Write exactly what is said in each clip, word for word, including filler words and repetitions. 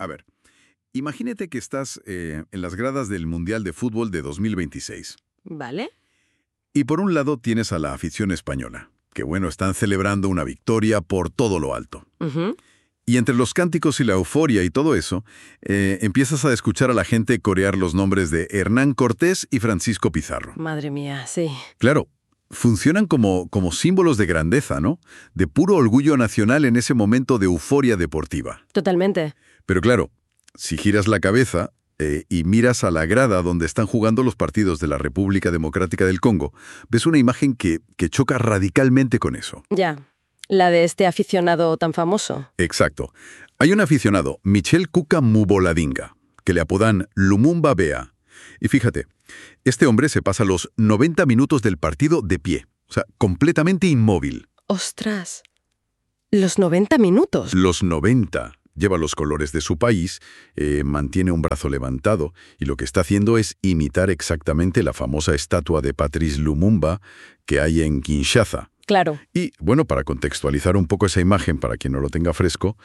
A ver, imagínate que estás eh, en las gradas del Mundial de Fútbol de dos mil veintiséis. ¿Vale? Y por un lado tienes a la afición española, que bueno, están celebrando una victoria por todo lo alto. Ujú. Y entre los cánticos y la euforia y todo eso, eh, empiezas a escuchar a la gente corear los nombres de Hernán Cortés y Francisco Pizarro. Madre mía, sí. Claro, funcionan como, como símbolos de grandeza, ¿no? De puro orgullo nacional en ese momento de euforia deportiva. Totalmente. Pero claro, si giras la cabeza eh, y miras a la grada donde están jugando los partidos de la República Democrática del Congo, ves una imagen que, que choca radicalmente con eso. Ya. La de este aficionado tan famoso. Exacto. Hay un aficionado, Michel Kuka Muboladinga, que le apodan Lumumba Bea. Y fíjate, este hombre se pasa los noventa minutos del partido de pie, o sea, completamente inmóvil. ¡Ostras! ¿Los noventa minutos? Los noventa. Lleva los colores de su país, eh, mantiene un brazo levantado y lo que está haciendo es imitar exactamente la famosa estatua de Patrice Lumumba que hay en Kinshasa. Claro. Y, bueno, para contextualizar un poco esa imagen, para quien no lo tenga fresco,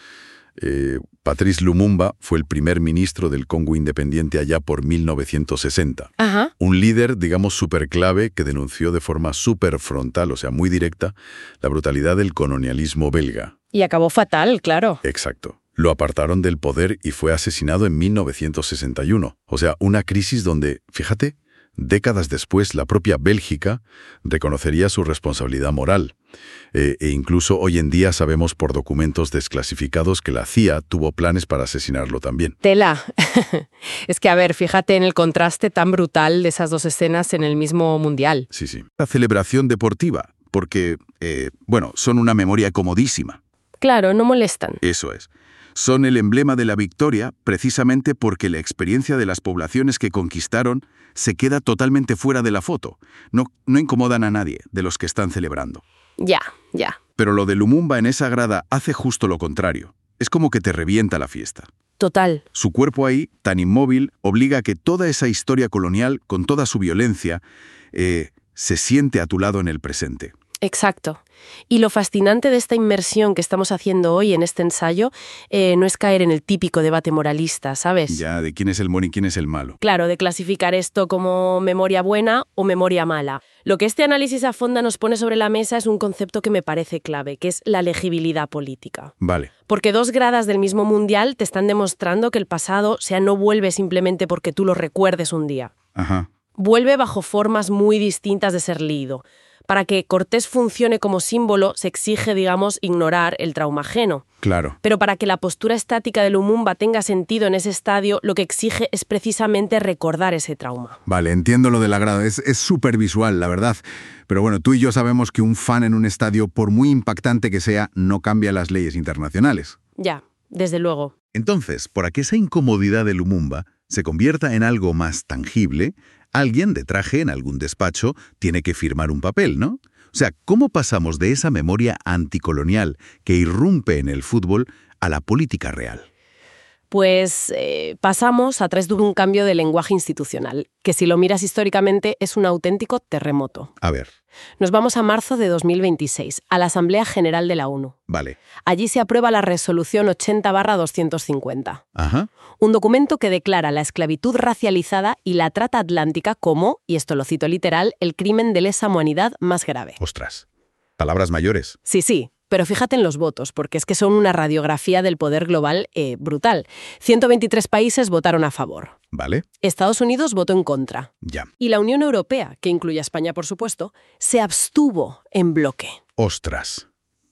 eh, Patrice Lumumba fue el primer ministro del Congo independiente allá por mil novecientos sesenta. Ajá. Un líder, digamos, súper clave que denunció de forma súper frontal, o sea, muy directa, la brutalidad del colonialismo belga. Y acabó fatal, claro. Exacto. Lo apartaron del poder y fue asesinado en mil novecientos sesenta y uno. O sea, una crisis donde, fíjate, décadas después la propia Bélgica reconocería su responsabilidad moral. Eh, e incluso hoy en día sabemos por documentos desclasificados que la C I A tuvo planes para asesinarlo también. Tela. Es que, a ver, fíjate en el contraste tan brutal de esas dos escenas en el mismo mundial. Sí, sí. La celebración deportiva, porque, eh, bueno, son una memoria comodísima. Claro, no molestan. Eso es. Son el emblema de la victoria precisamente porque la experiencia de las poblaciones que conquistaron se queda totalmente fuera de la foto. No, no incomodan a nadie de los que están celebrando. Ya, ya. Pero lo de Lumumba en esa grada hace justo lo contrario. Es como que te revienta la fiesta. Total. Su cuerpo ahí, tan inmóvil, obliga a que toda esa historia colonial, con toda su violencia, eh, se siente a tu lado en el presente. Exacto. Y lo fascinante de esta inmersión que estamos haciendo hoy en este ensayo eh, no es caer en el típico debate moralista, ¿sabes? Ya, de quién es el bueno y quién es el malo. Claro, de clasificar esto como memoria buena o memoria mala. Lo que este análisis a fondo nos pone sobre la mesa es un concepto que me parece clave, que es la legibilidad política. Vale. Porque dos gradas del mismo mundial te están demostrando que el pasado, o sea, no vuelve simplemente porque tú lo recuerdes un día. Ajá. Vuelve bajo formas muy distintas de ser leído. Para que Cortés funcione como símbolo, se exige, digamos, ignorar el trauma ajeno. Claro. Pero para que la postura estática de Lumumba tenga sentido en ese estadio, lo que exige es precisamente recordar ese trauma. Vale, entiendo lo del agrado. Es súper visual, la verdad. Pero bueno, tú y yo sabemos que un fan en un estadio, por muy impactante que sea, no cambia las leyes internacionales. Ya, desde luego. Entonces, para que esa incomodidad de Lumumba se convierta en algo más tangible, alguien de traje en algún despacho tiene que firmar un papel, ¿no? O sea, ¿cómo pasamos de esa memoria anticolonial que irrumpe en el fútbol a la política real? Pues eh, pasamos a través de un cambio de lenguaje institucional, que si lo miras históricamente es un auténtico terremoto. A ver. Nos vamos a marzo de dos mil veintiséis, a la Asamblea General de la ONU. Vale. Allí se aprueba la Resolución ochenta barra doscientos cincuenta. Ajá. Un documento que declara la esclavitud racializada y la trata atlántica como, y esto lo cito literal, el crimen de lesa humanidad más grave. Ostras. Palabras mayores. Sí, sí. Pero fíjate en los votos, porque es que son una radiografía del poder global eh, brutal. ciento veintitrés países votaron a favor. Vale. Estados Unidos votó en contra. Ya. Y la Unión Europea, que incluye a España, por supuesto, se abstuvo en bloque. Ostras.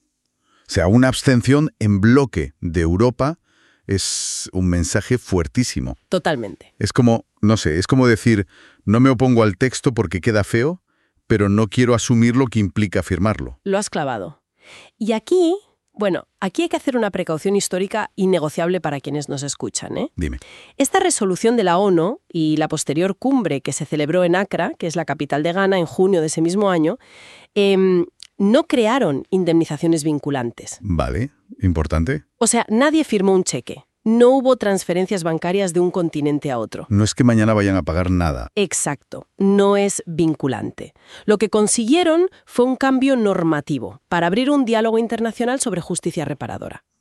O sea, una abstención en bloque de Europa es un mensaje fuertísimo. Totalmente. Es como, no sé, es como decir, no me opongo al texto porque queda feo, pero no quiero asumir lo que implica firmarlo. Lo has clavado. Y aquí, bueno, aquí hay que hacer una precaución histórica innegociable para quienes nos escuchan, ¿eh? Dime. Esta resolución de la ONU y la posterior cumbre que se celebró en Accra, que es la capital de Ghana, en junio de ese mismo año, eh, no crearon indemnizaciones vinculantes. Vale, importante. O sea, nadie firmó un cheque. No hubo transferencias bancarias de un continente a otro. No es que mañana vayan a pagar nada. Exacto, no es vinculante. Lo que consiguieron fue un cambio normativo para abrir un diálogo internacional sobre justicia reparadora.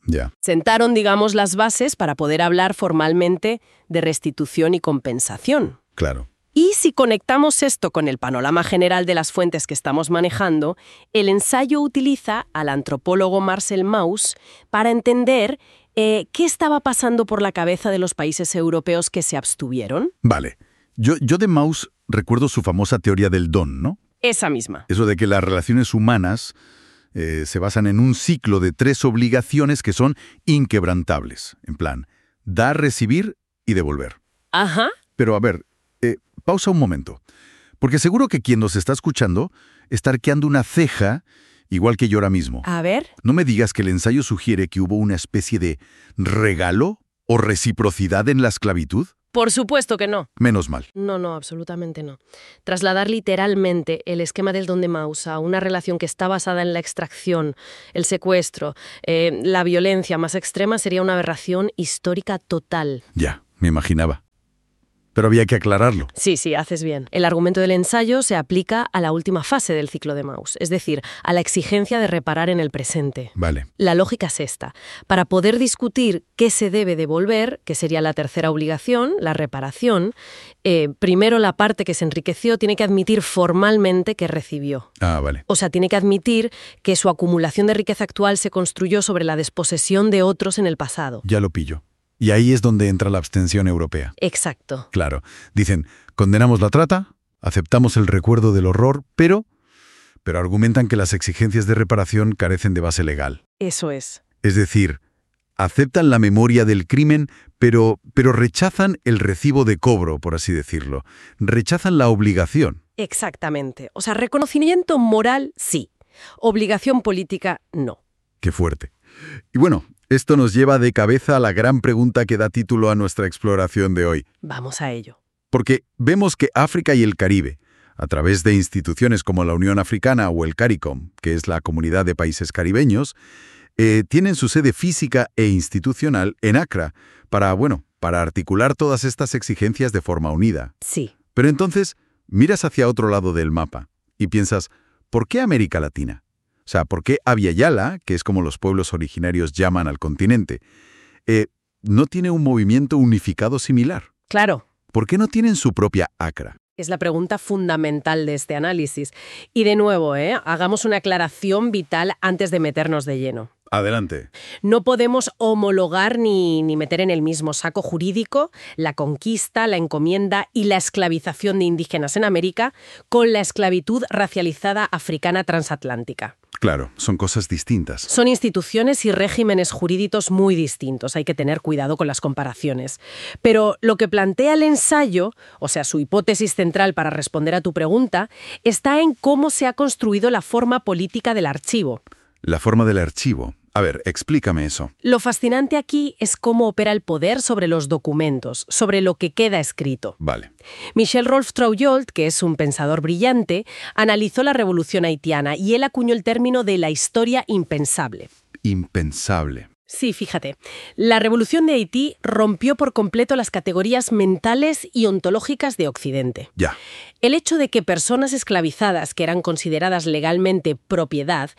Ya. Sentaron, digamos, las bases para poder hablar formalmente de restitución y compensación. Claro. Y si conectamos esto con el panorama general de las fuentes que estamos manejando, el ensayo utiliza al antropólogo Marcel Mauss para entender eh, qué estaba pasando por la cabeza de los países europeos que se abstuvieron. Vale. Yo, yo de Mauss recuerdo su famosa teoría del don, ¿no? Esa misma. Eso de que las relaciones humanas eh, se basan en un ciclo de tres obligaciones que son inquebrantables. En plan, dar, recibir y devolver. Ajá. Pero a ver, eh, pausa un momento. Porque seguro que quien nos está escuchando está arqueando una ceja, igual que yo ahora mismo. A ver. No me digas que el ensayo sugiere que hubo una especie de regalo o reciprocidad en la esclavitud. Por supuesto que no. Menos mal. No, no, absolutamente no. Trasladar literalmente el esquema del don de Mauss a una relación que está basada en la extracción, el secuestro, eh, la violencia más extrema sería una aberración histórica total. Ya, me imaginaba. Pero había que aclararlo. Sí, sí, haces bien. El argumento del ensayo se aplica a la última fase del ciclo de Mauss, es decir, a la exigencia de reparar en el presente. Vale. La lógica es esta. Para poder discutir qué se debe devolver, que sería la tercera obligación, la reparación, eh, primero la parte que se enriqueció tiene que admitir formalmente que recibió. Ah, vale. O sea, tiene que admitir que su acumulación de riqueza actual se construyó sobre la desposesión de otros en el pasado. Ya lo pillo. Y ahí es donde entra la abstención europea. Exacto. Claro. Dicen, condenamos la trata, aceptamos el recuerdo del horror, pero, pero argumentan que las exigencias de reparación carecen de base legal. Eso es. Es decir, aceptan la memoria del crimen, pero, pero rechazan el recibo de cobro, por así decirlo. Rechazan la obligación. Exactamente. O sea, reconocimiento moral, sí. Obligación política, no. Qué fuerte. Y bueno, esto nos lleva de cabeza a la gran pregunta que da título a nuestra exploración de hoy. Vamos a ello. Porque vemos que África y el Caribe, a través de instituciones como la Unión Africana o el CARICOM, que es la Comunidad de Países Caribeños, eh, tienen su sede física e institucional en Accra para, bueno, para articular todas estas exigencias de forma unida. Sí. Pero entonces, miras hacia otro lado del mapa y piensas, ¿por qué América Latina? O sea, ¿por qué Abya Yala, que es como los pueblos originarios llaman al continente, eh, no tiene un movimiento unificado similar? Claro. ¿Por qué no tienen su propia Accra? Es la pregunta fundamental de este análisis. Y de nuevo, ¿eh? hagamos una aclaración vital antes de meternos de lleno. Adelante. No podemos homologar ni, ni meter en el mismo saco jurídico la conquista, la encomienda y la esclavización de indígenas en América con la esclavitud racializada africana transatlántica. Claro, son cosas distintas. Son instituciones y regímenes jurídicos muy distintos, hay que tener cuidado con las comparaciones. Pero lo que plantea el ensayo, o sea, su hipótesis central para responder a tu pregunta, está en cómo se ha construido la forma política del archivo. La forma del archivo. A ver, explícame eso. Lo fascinante aquí es cómo opera el poder sobre los documentos, sobre lo que queda escrito. Vale. Michel Rolf Trouillot, que es un pensador brillante, analizó la revolución haitiana y él acuñó el término de la historia impensable. Impensable. Sí, fíjate. La revolución de Haití rompió por completo las categorías mentales y ontológicas de Occidente. Ya. El hecho de que personas esclavizadas, que eran consideradas legalmente propiedad,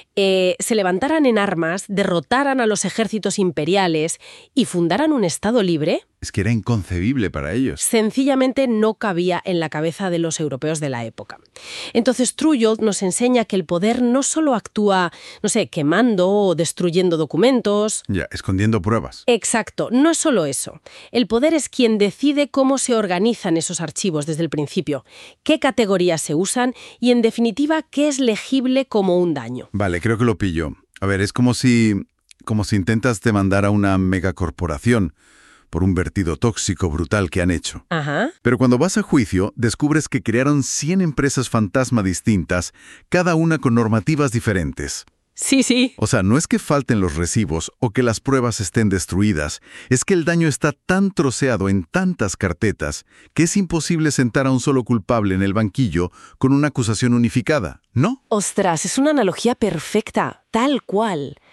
eh, se levantaran en armas, derrotaran a los ejércitos imperiales y fundaran un Estado libre, Es que era inconcebible para ellos. sencillamente no cabía en la cabeza de los europeos de la época. Entonces Trouillot nos enseña que el poder no solo actúa, no sé, quemando o destruyendo documentos. Ya, escondiendo pruebas. Exacto, no es solo eso. El poder es quien decide cómo se organizan esos archivos desde el principio, qué categorías se usan y, en definitiva, qué es legible como un daño. Vale, creo que lo pillo. A ver, es como si, como si intentas demandar a una megacorporación por un vertido tóxico brutal que han hecho. Ajá. Pero cuando vas a juicio, descubres que crearon cien empresas fantasma distintas, cada una con normativas diferentes. Sí, sí. O sea, no es que falten los recibos o que las pruebas estén destruidas, es que el daño está tan troceado en tantas carpetas que es imposible sentar a un solo culpable en el banquillo con una acusación unificada, ¿no? Ostras, es una analogía perfecta, tal cual.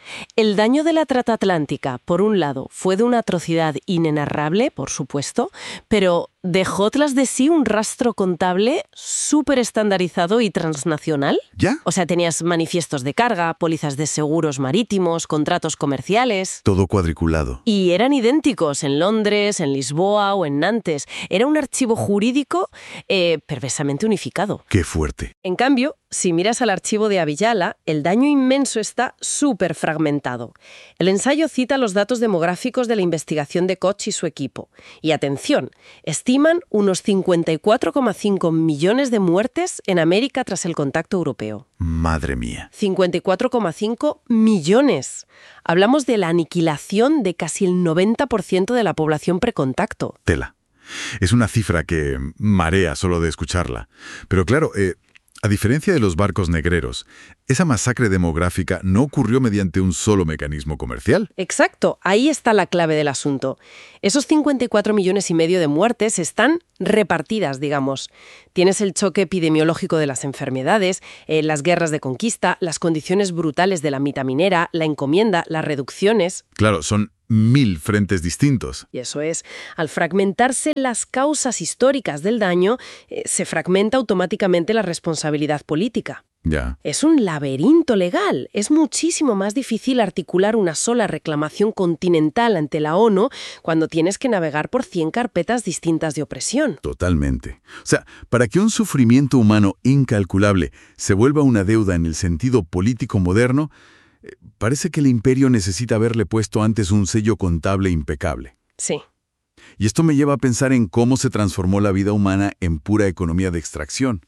El daño de la trata atlántica, por un lado, fue de una atrocidad inenarrable, por supuesto, pero dejó tras de sí un rastro contable súper estandarizado y transnacional. ¿Ya? O sea, tenías manifiestos de carga, pólizas de seguros marítimos, contratos comerciales. Todo cuadriculado. Y eran idénticos en Londres, en Lisboa o en Nantes. Era un archivo jurídico eh, perversamente unificado. ¡Qué fuerte! En cambio, si miras al archivo de Avillala, el daño inmenso está súper fragmentado. El ensayo cita los datos demográficos de la investigación de Koch y su equipo. Y atención, estiman unos cincuenta y cuatro coma cinco millones de muertes en América tras el contacto europeo. Madre mía. cincuenta y cuatro coma cinco millones. Hablamos de la aniquilación de casi el noventa por ciento de la población precontacto. Tela. Es una cifra que marea solo de escucharla. Pero claro, eh, a diferencia de los barcos negreros, esa masacre demográfica no ocurrió mediante un solo mecanismo comercial. Exacto, ahí está la clave del asunto. Esos cincuenta y cuatro millones y medio de muertes están repartidas, digamos. Tienes el choque epidemiológico de las enfermedades, eh, las guerras de conquista, las condiciones brutales de la mita minera, la encomienda, las reducciones. Claro, son mil frentes distintos. Y eso es, al fragmentarse las causas históricas del daño, eh, se fragmenta automáticamente la responsabilidad política. Ya. Es un laberinto legal. Es muchísimo más difícil articular una sola reclamación continental ante la ONU cuando tienes que navegar por cien carpetas distintas de opresión. Totalmente. O sea, para que un sufrimiento humano incalculable se vuelva una deuda en el sentido político moderno, eh, parece que el imperio necesita haberle puesto antes un sello contable impecable. Sí. Y esto me lleva a pensar en cómo se transformó la vida humana en pura economía de extracción.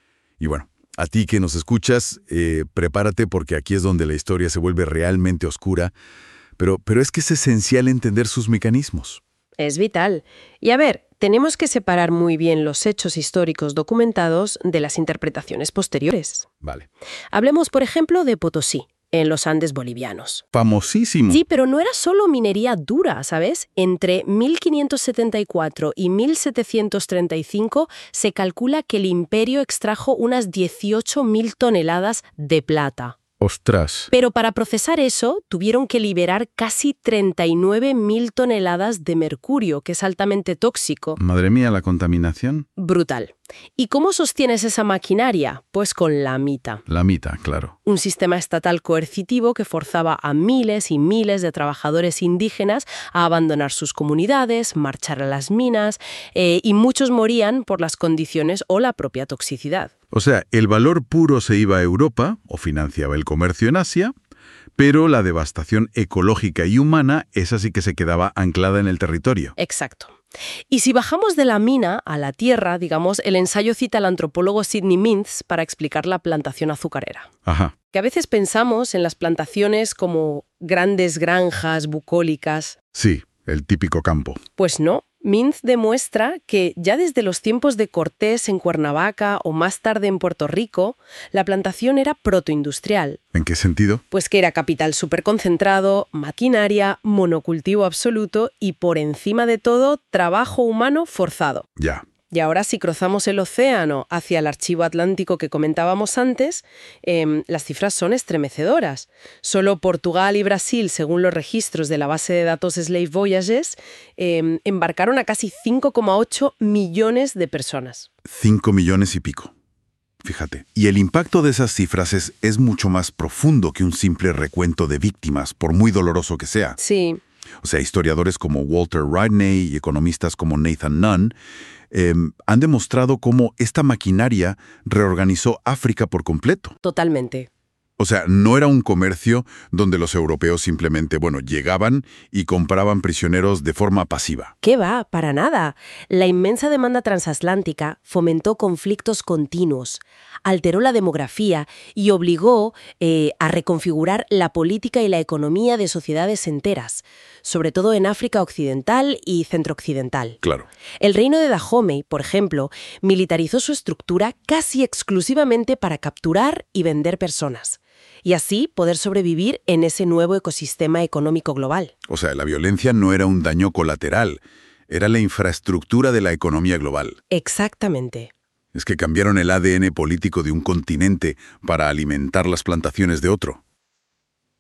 Y bueno, a ti que nos escuchas, eh, prepárate porque aquí es donde la historia se vuelve realmente oscura, pero, pero es que es esencial entender sus mecanismos. Es vital. Y a ver, tenemos que separar muy bien los hechos históricos documentados de las interpretaciones posteriores. Vale. Hablemos, por ejemplo, de Potosí, en los Andes bolivianos. Famosísimo. Sí, pero no era solo minería dura, ¿sabes? Entre mil quinientos setenta y cuatro y mil setecientos treinta y cinco se calcula que el imperio extrajo unas dieciocho mil toneladas de plata. Ostras. Pero para procesar eso, tuvieron que liberar casi treinta y nueve mil toneladas de mercurio, que es altamente tóxico. Madre mía, la contaminación. Brutal. ¿Y cómo sostienes esa maquinaria? Pues con la mita. La mita, claro. Un sistema estatal coercitivo que forzaba a miles y miles de trabajadores indígenas a abandonar sus comunidades, marchar a las minas, eh, y muchos morían por las condiciones o la propia toxicidad. O sea, el valor puro se iba a Europa, o financiaba el comercio en Asia, pero la devastación ecológica y humana, esa sí que se quedaba anclada en el territorio. Exacto. Y si bajamos de la mina a la tierra, digamos, el ensayo cita al antropólogo Sidney Mintz para explicar la plantación azucarera. Ajá. Que a veces pensamos en las plantaciones como grandes granjas bucólicas. Sí, el típico campo. Pues no. Mintz demuestra que ya desde los tiempos de Cortés en Cuernavaca o más tarde en Puerto Rico, la plantación era protoindustrial. ¿En qué sentido? Pues que era capital superconcentrado, maquinaria, monocultivo absoluto y, por encima de todo, trabajo humano forzado. Ya. Y ahora, si cruzamos el océano hacia el archivo atlántico que comentábamos antes, eh, las cifras son estremecedoras. Solo Portugal y Brasil, según los registros de la base de datos Slave Voyages, eh, embarcaron a casi cinco coma ocho millones de personas. Cinco millones y pico. Fíjate. Y el impacto de esas cifras es, es mucho más profundo que un simple recuento de víctimas, por muy doloroso que sea. Sí. O sea, historiadores como Walter Rodney y economistas como Nathan Nunn eh, han demostrado cómo esta maquinaria reorganizó África por completo. Totalmente. O sea, no era un comercio donde los europeos simplemente, bueno, llegaban y compraban prisioneros de forma pasiva. ¿Qué va? Para nada. La inmensa demanda transatlántica fomentó conflictos continuos, alteró la demografía y obligó eh, a reconfigurar la política y la economía de sociedades enteras, sobre todo en África Occidental y Centrooccidental. Claro. El reino de Dahomey, por ejemplo, militarizó su estructura casi exclusivamente para capturar y vender personas, y así poder sobrevivir en ese nuevo ecosistema económico global. O sea, la violencia no era un daño colateral, era la infraestructura de la economía global. Exactamente. Es que cambiaron el A D N político de un continente para alimentar las plantaciones de otro.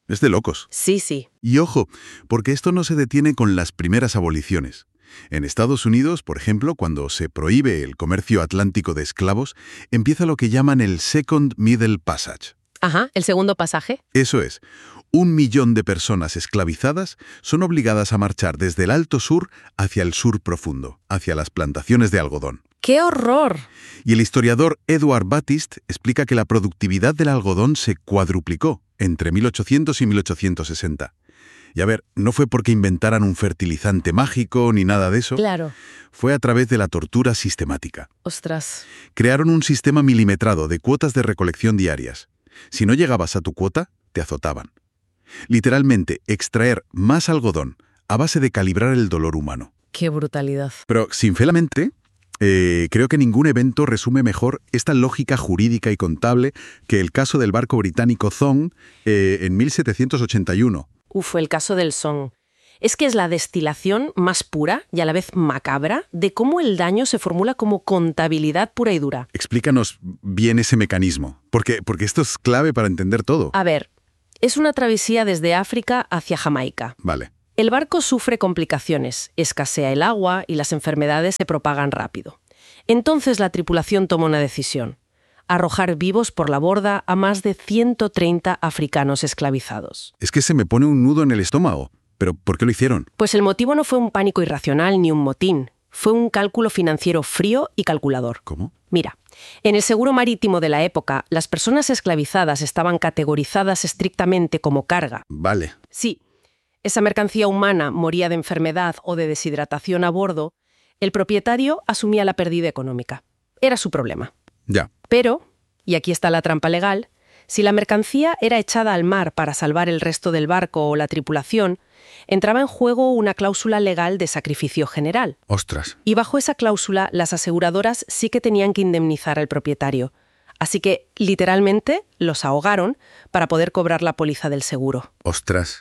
Es de locos. Sí, sí. Y ojo, porque esto no se detiene con las primeras aboliciones. En Estados Unidos, por ejemplo, cuando se prohíbe el comercio atlántico de esclavos, empieza lo que llaman el Second Middle Passage. Ajá, el segundo pasaje. Eso es, un millón de personas esclavizadas son obligadas a marchar desde el Alto Sur hacia el sur profundo, hacia las plantaciones de algodón. ¡Qué horror! Y el historiador Edward Baptist explica que la productividad del algodón se cuadruplicó entre mil ochocientos y mil ochocientos sesenta. Y a ver, no fue porque inventaran un fertilizante mágico ni nada de eso. Claro. Fue a través de la tortura sistemática. Ostras. Crearon un sistema milimetrado de cuotas de recolección diarias. Si no llegabas a tu cuota, te azotaban. Literalmente, extraer más algodón a base de calibrar el dolor humano. ¡Qué brutalidad! Pero, sinceramente, eh, creo que ningún evento resume mejor esta lógica jurídica y contable que el caso del barco británico Zong eh, en mil setecientos ochenta y uno. Uf, el caso del Song. Es que es la destilación más pura y a la vez macabra de cómo el daño se formula como contabilidad pura y dura. Explícanos bien ese mecanismo, porque, porque esto es clave para entender todo. A ver, es una travesía desde África hacia Jamaica. Vale. El barco sufre complicaciones, escasea el agua y las enfermedades se propagan rápido. Entonces la tripulación toma una decisión: arrojar vivos por la borda a más de ciento treinta africanos esclavizados. Es que se me pone un nudo en el estómago. ¿Pero por qué lo hicieron? Pues el motivo no fue un pánico irracional ni un motín. Fue un cálculo financiero frío y calculador. ¿Cómo? Mira, en el seguro marítimo de la época, las personas esclavizadas estaban categorizadas estrictamente como carga. Vale. Sí, esa mercancía humana moría de enfermedad o de deshidratación a bordo, el propietario asumía la pérdida económica. Era su problema. Ya. Pero, y aquí está la trampa legal, si la mercancía era echada al mar para salvar el resto del barco o la tripulación, entraba en juego una cláusula legal de sacrificio general. Ostras. Y bajo esa cláusula, las aseguradoras sí que tenían que indemnizar al propietario. Así que, literalmente, los ahogaron para poder cobrar la póliza del seguro. Ostras.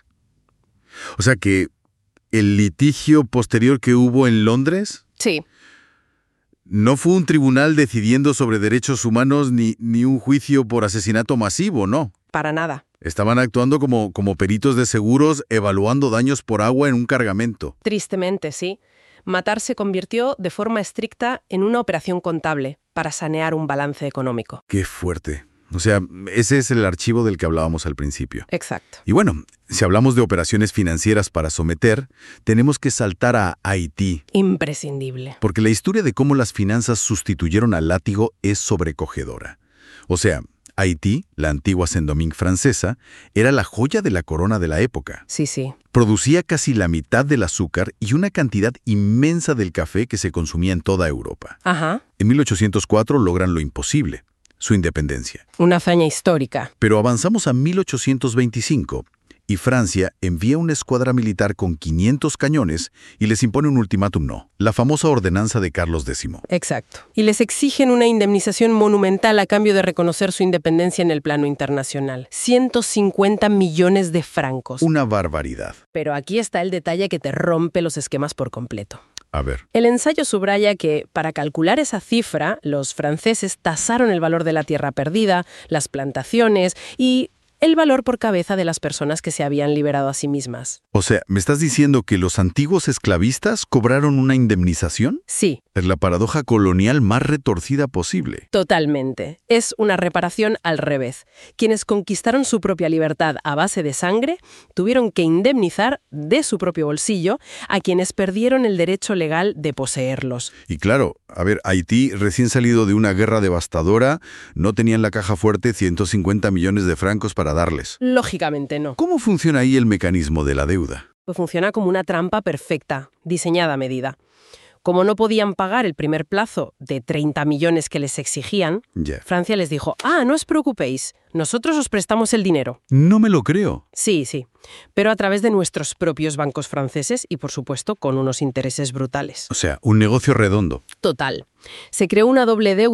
O sea que el litigio posterior que hubo en Londres Sí. no fue un tribunal decidiendo sobre derechos humanos ni, ni un juicio por asesinato masivo, ¿no? Para nada. Estaban actuando como, como peritos de seguros evaluando daños por agua en un cargamento. Tristemente, sí. Matar se convirtió de forma estricta en una operación contable para sanear un balance económico. Qué fuerte. O sea, ese es el archivo del que hablábamos al principio. Exacto. Y bueno, si hablamos de operaciones financieras para someter, tenemos que saltar a Haití. Imprescindible. Porque la historia de cómo las finanzas sustituyeron al látigo es sobrecogedora. O sea, Haití, la antigua Saint-Domingue francesa, era la joya de la corona de la época. Sí, sí. Producía casi la mitad del azúcar y una cantidad inmensa del café que se consumía en toda Europa. Ajá. En mil ochocientos cuatro logran lo imposible, su independencia. Una hazaña histórica. Pero avanzamos a mil ochocientos veinticinco y Francia envía una escuadra militar con quinientos cañones y les impone un ultimátum no, la famosa ordenanza de Carlos décimo. Exacto. Y les exigen una indemnización monumental a cambio de reconocer su independencia en el plano internacional. ciento cincuenta millones de francos. Una barbaridad. Pero aquí está el detalle que te rompe los esquemas por completo. A ver. El ensayo subraya que, para calcular esa cifra, los franceses tasaron el valor de la tierra perdida, las plantaciones y el valor por cabeza de las personas que se habían liberado a sí mismas. O sea, ¿me estás diciendo que los antiguos esclavistas cobraron una indemnización? Sí. Es la paradoja colonial más retorcida posible. Totalmente. Es una reparación al revés. Quienes conquistaron su propia libertad a base de sangre tuvieron que indemnizar de su propio bolsillo a quienes perdieron el derecho legal de poseerlos. Y claro, a ver, Haití, recién salido de una guerra devastadora, no tenía en la caja fuerte ciento cincuenta millones de francos para darles. Lógicamente no. ¿Cómo funciona ahí el mecanismo de la deuda? Pues funciona como una trampa perfecta, diseñada a medida. Como no podían pagar el primer plazo de treinta millones que les exigían, Ya. Francia les dijo, ah, no os preocupéis, nosotros os prestamos el dinero. No me lo creo. Sí, sí, pero a través de nuestros propios bancos franceses y, por supuesto, con unos intereses brutales. O sea, un negocio redondo. Total. Se creó una doble deuda.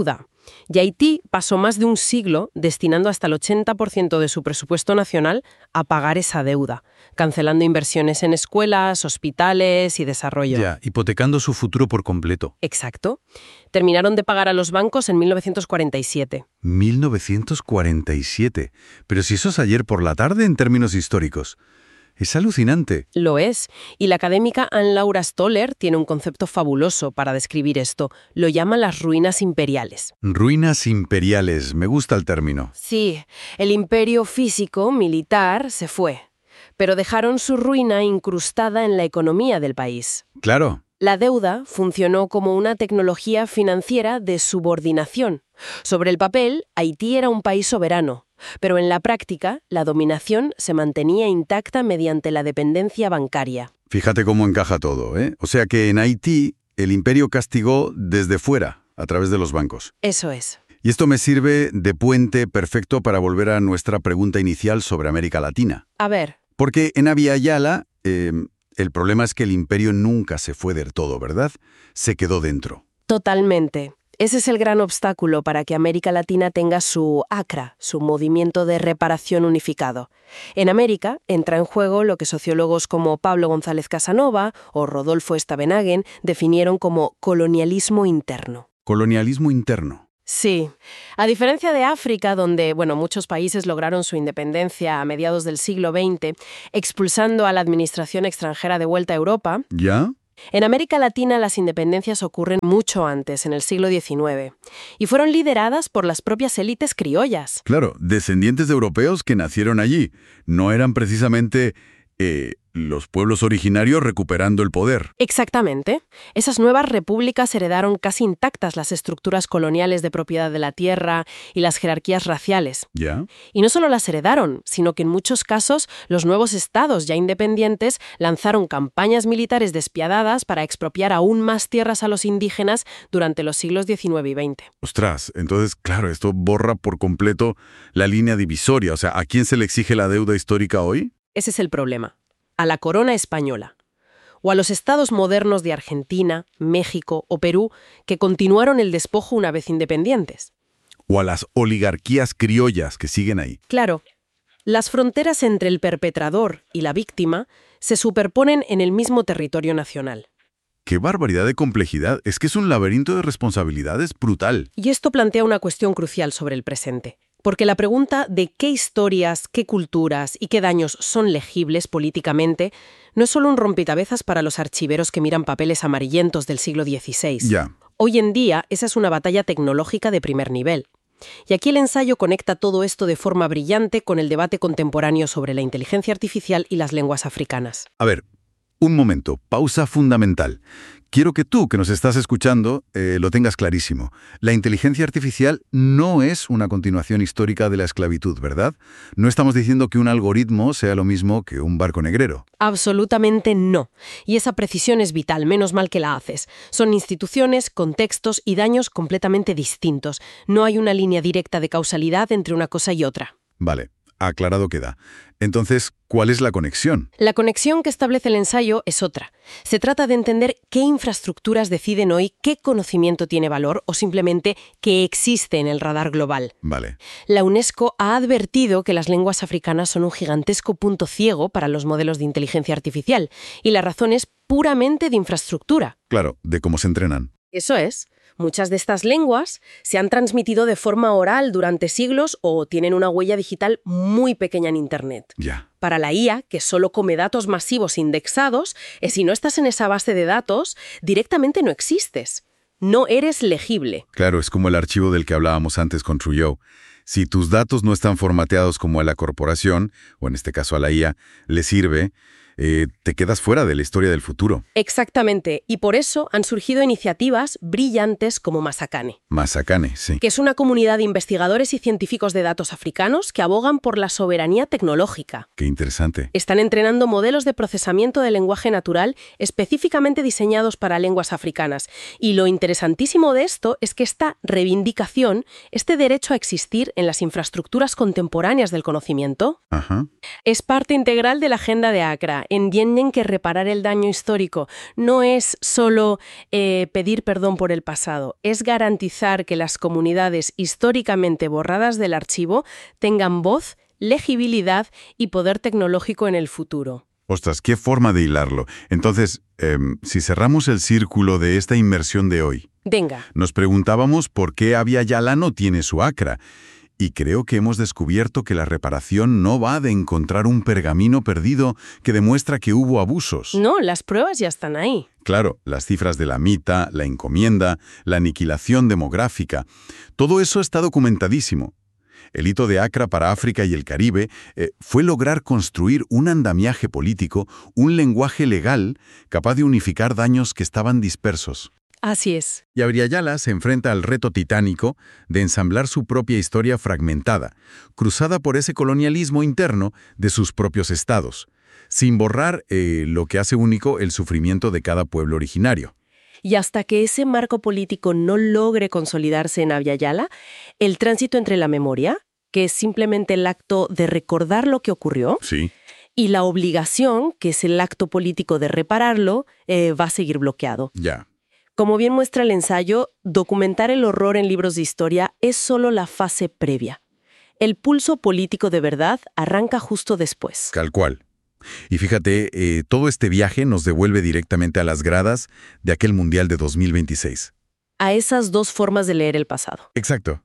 Y Haití pasó más de un siglo destinando hasta el ochenta por ciento de su presupuesto nacional a pagar esa deuda, cancelando inversiones en escuelas, hospitales y desarrollo. Ya, hipotecando su futuro por completo. Exacto. Terminaron de pagar a los bancos en mil novecientos cuarenta y siete. mil novecientos cuarenta y siete. Pero si eso es ayer por la tarde en términos históricos. Es alucinante. Lo es. Y la académica Anne-Laura Stoller tiene un concepto fabuloso para describir esto. Lo llama las ruinas imperiales. Ruinas imperiales. Me gusta el término. Sí, el imperio físico, militar, se fue. Pero dejaron su ruina incrustada en la economía del país. Claro. La deuda funcionó como una tecnología financiera de subordinación. Sobre el papel, Haití era un país soberano, pero en la práctica, la dominación se mantenía intacta mediante la dependencia bancaria. Fíjate cómo encaja todo, ¿eh? O sea que en Haití el imperio castigó desde fuera, a través de los bancos. Eso es. Y esto me sirve de puente perfecto para volver a nuestra pregunta inicial sobre América Latina. A ver. Porque en Abya Yala, eh, el problema es que el imperio nunca se fue del todo, ¿verdad? Se quedó dentro. Totalmente. Ese es el gran obstáculo para que América Latina tenga su A C R A, su movimiento de reparación unificado. En América entra en juego lo que sociólogos como Pablo González Casanova o Rodolfo Stavenhagen definieron como colonialismo interno. Colonialismo interno. Sí. A diferencia de África, donde, bueno, muchos países lograron su independencia a mediados del siglo veinte, expulsando a la administración extranjera de vuelta a Europa, ¿Ya? en América Latina las independencias ocurren mucho antes, en el siglo diecinueve, y fueron lideradas por las propias élites criollas. Claro, descendientes de europeos que nacieron allí. No eran precisamente eh, los pueblos originarios recuperando el poder. Exactamente. Esas nuevas repúblicas heredaron casi intactas las estructuras coloniales de propiedad de la tierra y las jerarquías raciales. ¿Ya? Y no solo las heredaron, sino que en muchos casos los nuevos estados ya independientes lanzaron campañas militares despiadadas para expropiar aún más tierras a los indígenas durante los siglos diecinueve y veinte. Ostras, entonces, claro, esto borra por completo la línea divisoria. O sea, ¿a quién se le exige la deuda histórica hoy? Ese es el problema. A la corona española, o a los estados modernos de Argentina, México o Perú que continuaron el despojo una vez independientes. O a las oligarquías criollas que siguen ahí. Claro, las fronteras entre el perpetrador y la víctima se superponen en el mismo territorio nacional. ¡Qué barbaridad de complejidad! Es que es un laberinto de responsabilidades brutal. Y esto plantea una cuestión crucial sobre el presente. Porque la pregunta de qué historias, qué culturas y qué daños son legibles políticamente no es solo un rompecabezas para los archiveros que miran papeles amarillentos del siglo dieciséis. Ya. Hoy en día, esa es una batalla tecnológica de primer nivel. Y aquí el ensayo conecta todo esto de forma brillante con el debate contemporáneo sobre la inteligencia artificial y las lenguas africanas. A ver, un momento, pausa fundamental. Quiero que tú, que nos estás escuchando, eh, lo tengas clarísimo. La inteligencia artificial no es una continuación histórica de la esclavitud, ¿verdad? No estamos diciendo que un algoritmo sea lo mismo que un barco negrero. Absolutamente no. Y esa precisión es vital, menos mal que la haces. Son instituciones, contextos y daños completamente distintos. No hay una línea directa de causalidad entre una cosa y otra. Vale, aclarado queda. Entonces, ¿cuál es la conexión? La conexión que establece el ensayo es otra. Se trata de entender qué infraestructuras deciden hoy qué conocimiento tiene valor o simplemente qué existe en el radar global. Vale. La UNESCO ha advertido que las lenguas africanas son un gigantesco punto ciego para los modelos de inteligencia artificial y la razón es puramente de infraestructura. Claro, de cómo se entrenan. Eso es. Muchas de estas lenguas se han transmitido de forma oral durante siglos o tienen una huella digital muy pequeña en Internet. Ya. Para la I A, que solo come datos masivos indexados, eh, si no estás en esa base de datos, directamente no existes. No eres legible. Claro, es como el archivo del que hablábamos antes con Trujillo. Si tus datos no están formateados como a la corporación, o en este caso a la I A, le sirve, eh, te quedas fuera de la historia del futuro. Exactamente, y por eso han surgido iniciativas brillantes como Masakane. Masakane, sí. Que es una comunidad de investigadores y científicos de datos africanos que abogan por la soberanía tecnológica. Qué interesante. Están entrenando modelos de procesamiento de lenguaje natural específicamente diseñados para lenguas africanas. Y lo interesantísimo de esto es que esta reivindicación, este derecho a existir en las infraestructuras contemporáneas del conocimiento, Ajá. es parte integral de la agenda de A C R A Ahora, entienden que reparar el daño histórico no es solo eh, pedir perdón por el pasado, es garantizar que las comunidades históricamente borradas del archivo tengan voz, legibilidad y poder tecnológico en el futuro. Ostras, qué forma de hilarlo. Entonces, eh, si cerramos el círculo de esta inmersión de hoy, Venga. nos preguntábamos por qué Abya Yala no tiene su acra. Y creo que hemos descubierto que la reparación no va de encontrar un pergamino perdido que demuestra que hubo abusos. No, las pruebas ya están ahí. Claro, las cifras de la mita, la encomienda, la aniquilación demográfica, todo eso está documentadísimo. El hito de Acra para África y el Caribe eh, fue lograr construir un andamiaje político, un lenguaje legal capaz de unificar daños que estaban dispersos. Así es. Y Abya Yala se enfrenta al reto titánico de ensamblar su propia historia fragmentada, cruzada por ese colonialismo interno de sus propios estados, sin borrar eh, lo que hace único el sufrimiento de cada pueblo originario. Y hasta que ese marco político no logre consolidarse en Abya Yala, el tránsito entre la memoria, que es simplemente el acto de recordar lo que ocurrió, Sí. y la obligación, que es el acto político de repararlo, eh, va a seguir bloqueado. Ya. Como bien muestra el ensayo, documentar el horror en libros de historia es solo la fase previa. El pulso político de verdad arranca justo después. Tal cual. Y fíjate, eh, todo este viaje nos devuelve directamente a las gradas de aquel Mundial de dos mil veintiséis. A esas dos formas de leer el pasado. Exacto.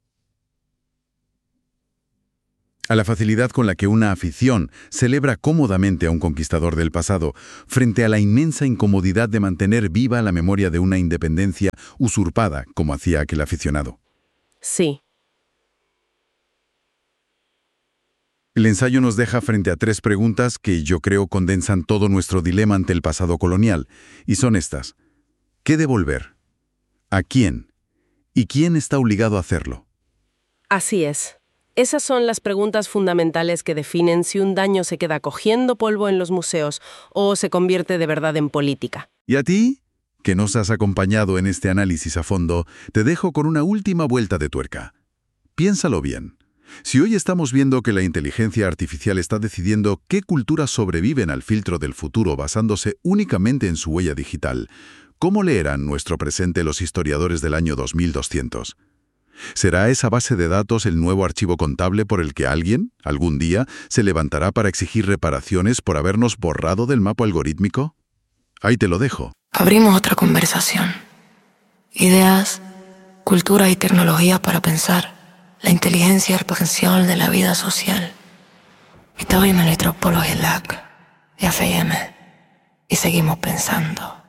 A la facilidad con la que una afición celebra cómodamente a un conquistador del pasado, frente a la inmensa incomodidad de mantener viva la memoria de una independencia usurpada, como hacía aquel aficionado. Sí. El ensayo nos deja frente a tres preguntas que yo creo condensan todo nuestro dilema ante el pasado colonial, y son estas. ¿Qué devolver? ¿A quién? ¿Y quién está obligado a hacerlo? Así es. Esas son las preguntas fundamentales que definen si un daño se queda cogiendo polvo en los museos o se convierte de verdad en política. ¿Y a ti, que nos has acompañado en este análisis a fondo, te dejo con una última vuelta de tuerca? Piénsalo bien. Si hoy estamos viendo que la inteligencia artificial está decidiendo qué culturas sobreviven al filtro del futuro basándose únicamente en su huella digital, ¿cómo leerán nuestro presente los historiadores del año dos mil doscientos? ¿Será esa base de datos el nuevo archivo contable por el que alguien, algún día, se levantará para exigir reparaciones por habernos borrado del mapa algorítmico? Ahí te lo dejo. Abrimos otra conversación. Ideas, cultura y tecnología para pensar. La inteligencia artificial de la vida social. Estoy en el Metrópolis L A C de F M y seguimos pensando.